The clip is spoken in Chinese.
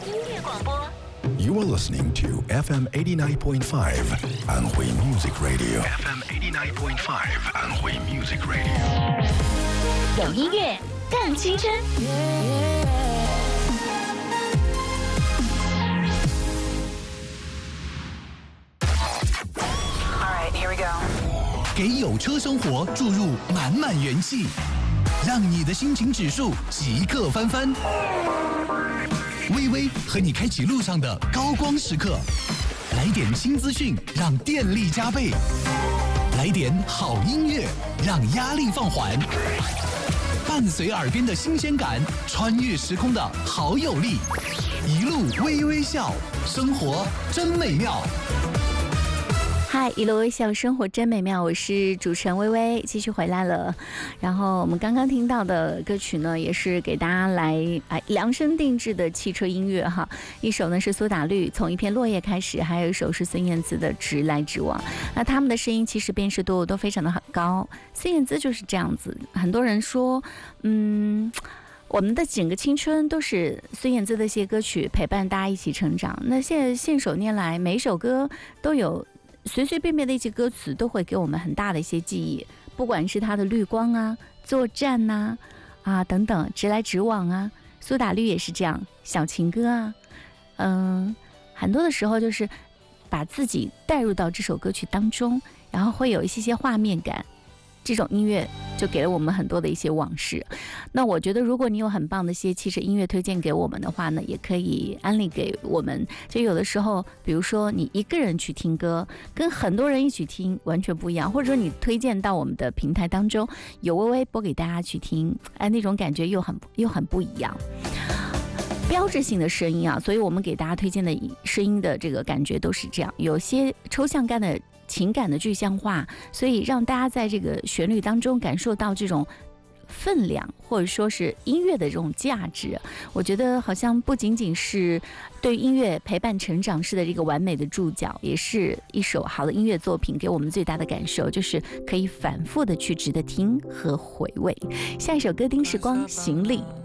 音乐广播。 You are listening to FM 89.5 安徽 Music Radio. FM 89.5 安徽 Music Radio. 有音乐更青春。 Alright, here we go. 给有车生活注入满满元气，让你的心情指数即刻翻番。微微和你开启路上的高光时刻，来点新资讯，让电力加倍；来点好音乐，让压力放缓。伴随耳边的新鲜感，穿越时空的好有力，一路微微笑，生活真美妙。 嗨，一路微笑，生活真美妙。我是主持人微微，继续回来了。然后我们刚刚听到的歌曲呢，也是给大家来量身定制的汽车音乐哈。一首呢是苏打绿《从一片落叶开始》，还有一首是孙燕姿的《直来直往》。那他们的声音其实辨识度都非常的很高。孙燕姿就是这样子，很多人说，我们的整个青春都是孙燕姿的一些歌曲陪伴大家一起成长。那现在信手拈来，每一首歌都有。随随便便的一些歌词都会给我们很大的一些记忆，不管是他的绿光啊、作战呐、等等，直来直往啊，苏打绿也是这样，小情歌啊，很多的时候就是把自己带入到这首歌曲当中，然后会有一些画面感，这种音乐就给了我们很多的一些往事。那我觉得如果你有很棒的一些汽车音乐推荐给我们的话呢，也可以安利给我们。就有的时候比如说你一个人去听歌，跟很多人一起听完全不一样，或者说你推荐到我们的平台当中，有微微播给大家去听，那种感觉又很不一样。标志性的声音啊，所以我们给大家推荐的声音的这个感觉都是这样，有些抽象感的情感的具象化，所以让大家在这个旋律当中感受到这种分量，或者说是音乐的这种价值。我觉得好像不仅仅是对音乐陪伴成长式的这个完美的注脚，也是一首好的音乐作品给我们最大的感受，就是可以反复的去值得听和回味。下一首歌丁时光行李。